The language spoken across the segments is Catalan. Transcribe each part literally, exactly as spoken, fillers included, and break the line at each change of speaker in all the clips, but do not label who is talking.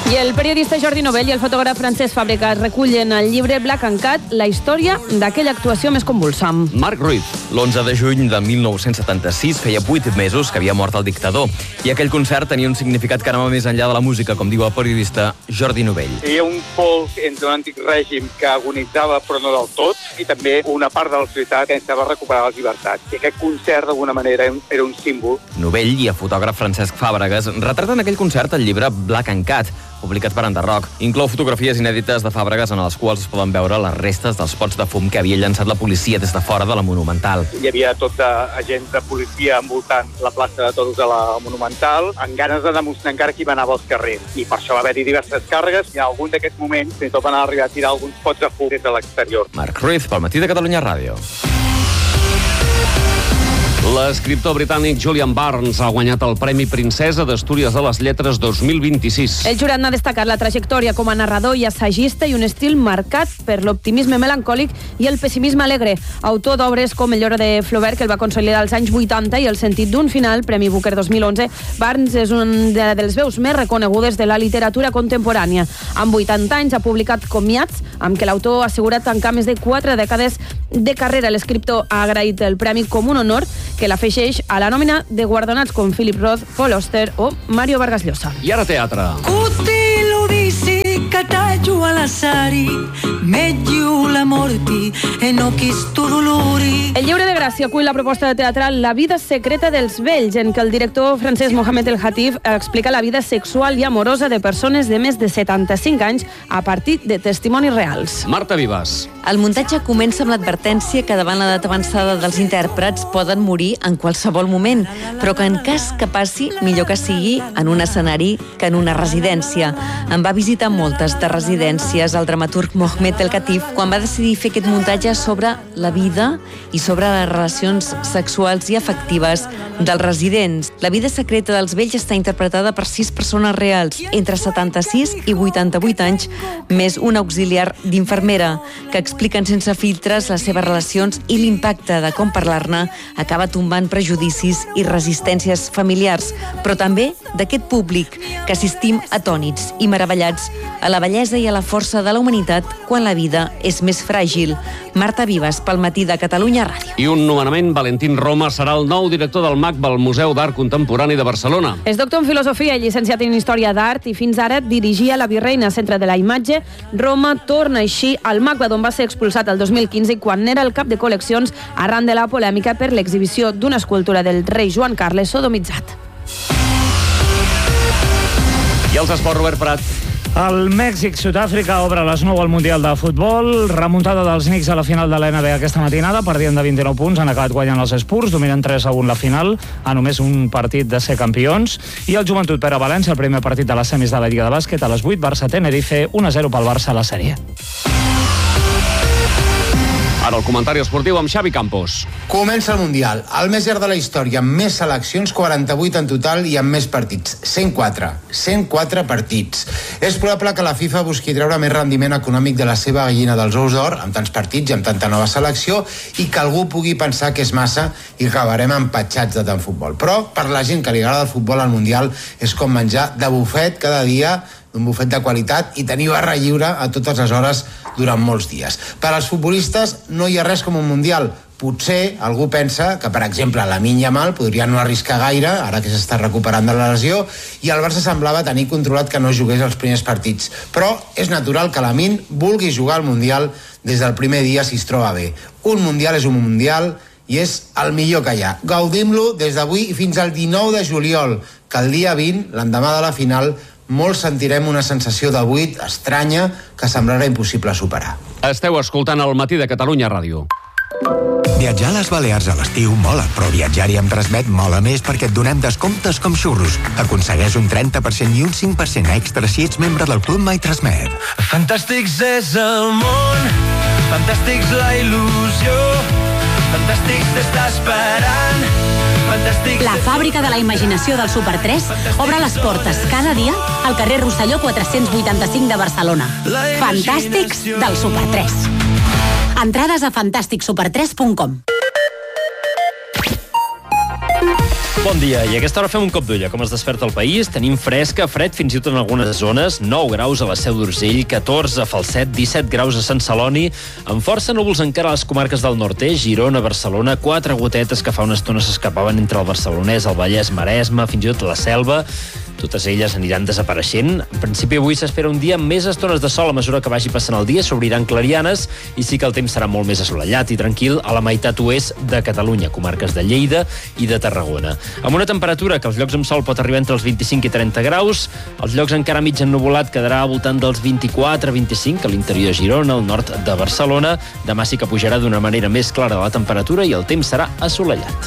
I el periodista Jordi Novell i el fotògraf Francesc Fàbregas recullen el llibre Black and Cat, la història d'aquella actuació més convulsa.
Marc Ruiz, l'onze de juny de mil nou-cents setanta-sis, feia vuit mesos que havia mort el dictador. I aquell concert tenia un significat que anava més enllà de la música, com diu el periodista Jordi Novell.
Hi havia un folk entre un antic règim que agonitzava, però no del tot, i també una part de la societat que necessitava recuperar les llibertats. I aquest concert, d'alguna manera, era un símbol.
Novell i el fotògraf Francesc Fàbregas retraten aquell concert al llibre Black and Cat, publicat per Enderroc. Inclou fotografies inèdites de Fàbregas en les quals es poden veure les restes dels pots de fum que havia llançat la policia des de fora de la Monumental.
Hi havia tot d'agents de policia envoltant la plaça de Toros de la Monumental, amb ganes de demostrar encara qui va anar als carrers. I per això va haver-hi diverses càrregues i en algun d'aquests moments fins i tot van arribar a tirar alguns pots de fum des de l'exterior.
Marc Ruiz, pel Matí de Catalunya Ràdio.
L'escriptor britànic Julian Barnes ha guanyat el Premi Princesa d'Astúries de les Lletres dos mil vint-i-sis.
El jurat n'ha destacat la trajectòria com a narrador i assagista i un estil marcat per l'optimisme melancòlic i el pessimisme alegre. Autor d'obres com El lloro de Flaubert, que el va consolidar als anys vuitanta, i El sentit d'un final, Premi Booker dos mil onze, Barnes és un de, de les veus més reconegudes de la literatura contemporània. Amb vuitanta anys ha publicat Comiats, amb què l'autor assegura tancar més de quatre dècades de carrera. L'escriptor ha agraït el premi com un honor que l'afegeix a la nòmina de guardonats com Philip Roth, Paul Auster o Mario Vargas Llosa.
I ara teatre.
Cutilo dici que tallo a l'assari, meglio la morti e no quisto dolori.
El Lliure de Gràcia acull la proposta de teatral La vida secreta dels vells, en què el director francès Mohamed El Hatif explica la vida sexual i amorosa de persones de més de setanta-cinc anys a partir de testimonis reals.
Marta Vives.
El muntatge comença amb l'advertència que davant l'edat avançada dels intèrprets poden morir en qualsevol moment, però que en cas que passi, millor que sigui en un escenari que en una residència. En va visitar moltes de residències el dramaturg Mohamed El Hatif quan va decidir fer aquest muntatge sobre la vida i sobre les relacions sexuals i afectives dels residents. La vida secreta dels vells està interpretada per sis persones reals, entre setanta-sis i vuitanta-vuit anys, més un auxiliar d'infermera, que expliquen sense filtres les seves relacions i l'impacte de com parlar-ne acaba tombant prejudicis i resistències familiars, però també d'aquest públic que assistim atònits i meravellats a la bellesa i a la força de la humanitat quan la vida és més fràgil. Marta Vives, pel Matí de Catalunya Ràdio.
I un nomenament, Valentín Roma serà el nou director del M A C B, el Museu d'Art Contemporani de Barcelona.
És doctor en filosofia i llicenciat en història d'art i fins ara dirigia la Virreina, Centre de la Imatge. Roma torna així al M A C B, d'on va ser expulsat el dos mil quinze quan era el cap de col·leccions arran de la polèmica per l'exhibició d'una escultura del rei Joan Carles sodomitzat.
I els esports, Robert Prat.
El Mèxic-Sud-àfrica obre a les nou al Mundial de Futbol. Remuntada dels Knicks a la final de l'N B A aquesta matinada, perdien de vint-i-nou punts, han acabat guanyant els Spurs, dominen tres a un la final, a només un partit de ser campions. I el Joventut per a València, el primer partit de les semis de la Lliga de Bàsquet, a les vuit, Barça-Tenerife, un a zero pel Barça a la sèrie.
Ara el comentari esportiu amb Xavi Campos.
Comença el Mundial, el més llarg de la història, amb més seleccions, quaranta-vuit en total i amb més partits, cent quatre. cent quatre partits. És probable que la FIFA busqui treure més rendiment econòmic de la seva gallina dels ous d'or, amb tants partits i amb tanta nova selecció, i que algú pugui pensar que és massa i acabarem empatxats de tant futbol. Però, per la gent que li agrada el futbol, al Mundial és com menjar de bufet cada dia, d'un bufet de qualitat, i tenir barra lliure a totes les hores durant molts dies. Per als futbolistes no hi ha res com un Mundial. Potser algú pensa que, per exemple, Lamine Yamal podria no arriscar gaire, ara que s'està recuperant de la lesió, i el Barça semblava tenir controlat que no jugués els primers partits. Però és natural que Lamine vulgui jugar al Mundial des del primer dia si es troba bé. Un Mundial és un Mundial i és el millor que hi ha. Gaudim-lo des d'avui fins al dinou de juliol, que el dia vint, l'endemà de la final, molts sentirem una sensació de buit estranya que semblarà impossible superar.
Esteu escoltant el Matí de Catalunya Ràdio.
Viatjar a les Balears a l'estiu mola, però viatjar-hi amb Transmet mola més perquè et donem descomptes com xurros. Aconsegueix un trenta per cent i un cinc per cent extra si ets membre del Club MyTransmet.
Fantàstics és el món, fantàstics la il·lusió, fantàstics t'està esperant.
La fàbrica de la imaginació del Super tres obre les portes cada dia al carrer Rosselló quatre-cents vuitanta-cinc de Barcelona. Fantàstics del Super tres. Entrades a fantàstic super tres punt com.
Bon dia, i a aquesta hora fem un cop d'ull a com es desperta el país. Tenim fresca, fred fins i tot en algunes zones, nou graus a la Seu d'Urgell, catorze a Falset, disset graus a Sant Celoni, amb força núvols encara a les comarques del nord-est, Girona, Barcelona, quatre gotetes que fa una estona s'escapaven entre el barcelonès, el Vallès, Maresme, fins i tot la Selva. Totes elles aniran desapareixent. En principi, avui s'espera un dia amb més estones de sol a mesura que vagi passant el dia, s'obriran clarianes i sí que el temps serà molt més assolellat i tranquil a la meitat oest de Catalunya, comarques de Lleida i de Tarragona. Amb una temperatura que als llocs amb sol pot arribar entre els vint-i-cinc i trenta graus, als llocs encara mig ennuvolat quedarà al voltant dels vint-i-quatre a vint-i-cinc a l'interior de Girona, al nord de Barcelona. Demà sí que pujarà d'una manera més clara la temperatura i el temps serà assolellat.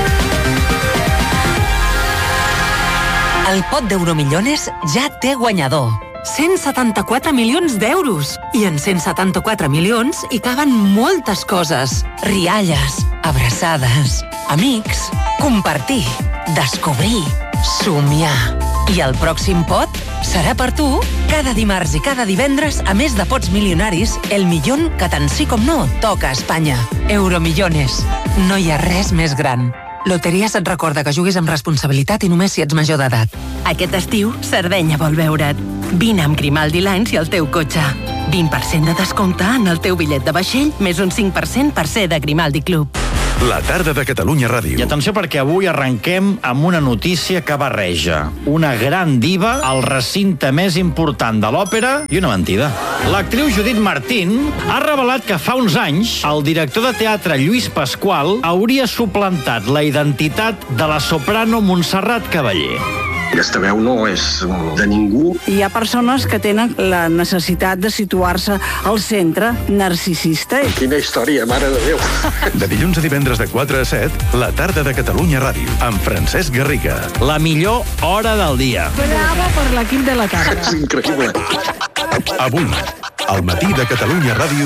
El pot d'Euromillones ja té guanyador. cent setanta-quatre milions d'euros. I en cent setanta-quatre milions hi caben moltes coses. Rialles, abraçades, amics, compartir, descobrir, somiar. I el pròxim pot serà per tu. Cada dimarts i cada divendres, a més de pots milionaris, el millón que tant sí com no toca a Espanya. Euromillones. No hi ha res més gran. Loteries et recorda que juguis amb responsabilitat i només si ets major d'edat. Aquest estiu, Sardenya vol veure't. Vine amb Grimaldi Lines i el teu cotxe. vint per cent de descompte en el teu bitllet de vaixell, més un cinc per cent per ser de Grimaldi Club.
La tarda de Catalunya Ràdio.
I atenció perquè avui arrenquem amb una notícia que barreja una gran diva al recinte més important de l'òpera i una mentida. L'actriu Judit Martín ha revelat que fa uns anys el director de teatre Lluís Pasqual hauria suplantat la identitat de la soprano Montserrat Cavaller.
Aquesta veu no és de ningú.
Hi ha persones que tenen la necessitat de situar-se al centre narcisista.
Quina història, mare de Déu.
De dilluns a divendres de quatre a set, la tarda de Catalunya Ràdio, amb Francesc Garriga.
La millor hora del dia.
Bravo per l'equip de la tarda.
És increïble.
Avui, al matí de Catalunya Ràdio...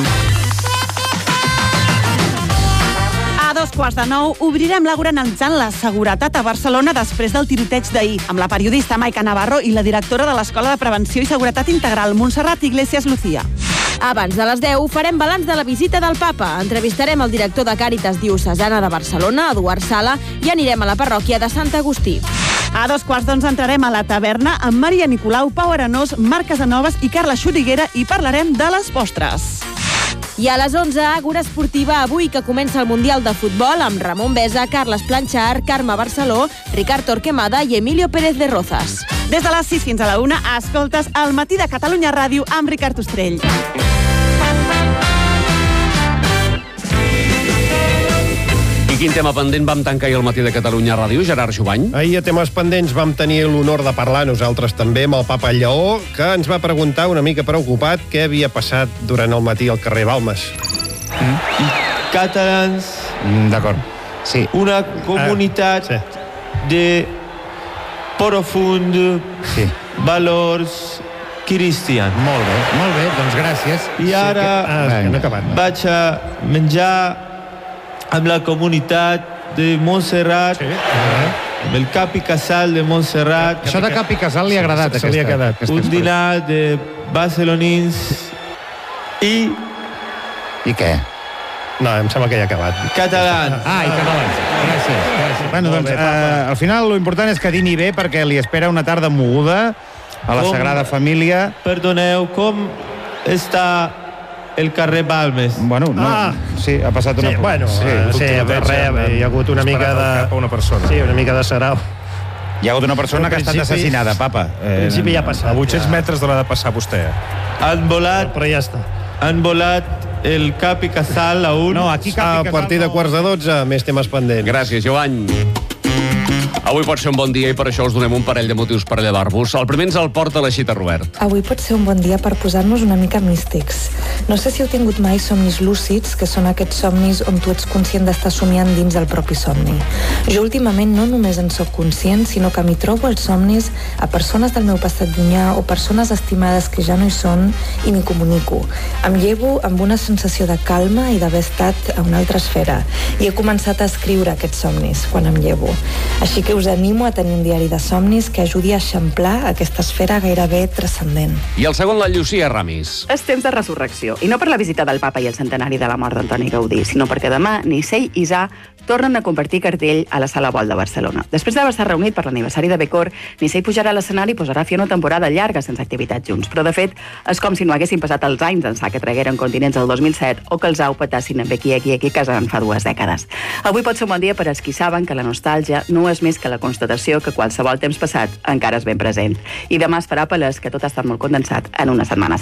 A dos quarts de nou obrirem l'Àgora analitzant la seguretat a Barcelona després del tiroteig d'ahir, amb la periodista Maica Navarro i la directora de l'Escola de Prevenció i Seguretat Integral, Montserrat Iglesias Lucía.
Abans de les deu farem balanç de la visita del papa. Entrevistarem el director de Càritas Diocesana de Barcelona, Eduard Sala, i anirem a la parròquia de Sant Agustí.
A dos quarts d'onze entrarem a la taverna amb Maria Nicolau, Pau Arenós, Marc Casanovas i Carla Xuriguera i parlarem de les postres.
I a les onze, Àgora Esportiva, avui que comença el Mundial de Futbol amb Ramon Besa, Carles Planchar, Carme Barceló, Ricard Torquemada i Emilio Pérez de Rozas.
Des de les sis fins a la una, escoltes El matí de Catalunya Ràdio amb Ricard Ostrell.
I quin tema pendent vam tancar ahir al matí de Catalunya Ràdio, Gerard Jovany?
Ahir a temes pendents vam tenir l'honor de parlar nosaltres també amb el papa Lleó, que ens va preguntar una mica preocupat què havia passat durant el matí al carrer Balmes.
Mm. Catalans...
Mm, D'acord, sí.
Una comunitat
ah, sí.
de profund
sí.
valors cristians.
Molt bé, molt bé, doncs gràcies.
I ara
sí, que... ah, no acabat, no?
vaig a menjar amb la comunitat de Montserrat, sí, uh-huh. amb el cap i casal de Montserrat.
Això de cap i casal li ha agradat,
se, se li ha quedat,
aquesta. Un dinar de barcelonins i...
I què?
No, em sembla que ja ha acabat.
Catalans.
Ah, i catalans. Gràcies. gràcies. Bueno, doncs, eh, al final, lo important és que dini bé, perquè li espera una tarda moguda a la com, Sagrada Família.
Perdoneu, com està el carrer Balmes?
Bueno, no,
ah.
sí, ha passat una...
Sí, bueno, sí, sí res, hi ha hagut una mica de...
Una persona.
Sí, una mica de sarau.
Hi ha hagut una persona que ha estat assassinada, papa.
En principi ja ha passat.
A vuit-cents metres de l'ha de passar vostè.
Han volat...
Però ja està.
Han volat el cap i casal a un...
No, aquí cap i casal... A partir de quarts de dotze, més temes pendents.
Gràcies, Jovany. Avui pot ser un bon dia i per això us donem un parell de motius per llevar-vos. El primer ens el porta l'Aixita Robert.
Avui pot ser un bon dia per posar-nos una mica místics. No sé si heu tingut mai somnis lúcids, que són aquests somnis on tu ets conscient d'estar somiant dins del propi somni. Jo últimament no només en sóc conscient, sinó que m'hi trobo als somnis a persones del meu passat llunyà o persones estimades que ja no hi són i m'hi comunico. Em llevo amb una sensació de calma i d'haver estat a una altra esfera i he començat a escriure aquests somnis quan em llevo. Així que us animo a tenir un diari de somnis que ajudi a eixamplar aquesta esfera gairebé transcendent.
I el segon, la Llucia Ramis.
És temps de resurrecció, i no per la visita del papa i el centenari de la mort d'Antoni Gaudí, sinó perquè demà Nicei Isà
tornen a compartir cartell a la Sala Vol de Barcelona. Després d'haver-se reunit per l'aniversari de Bécor, Nicey pujarà a l'escenari i posarà a fer una temporada llarga sense activitats junts. Però, de fet, és com si no haguessin passat els anys ençà que tragueren Continents el dos mil set o que els au petassin amb Equi Equi Equi casant fa dues dècades. Avui pot ser un bon dia per als qui saben que la nostàlgia no és més que la constatació que qualsevol temps passat encara és ben present. I demà es farà palès que tot ha estat molt condensat en una setmana.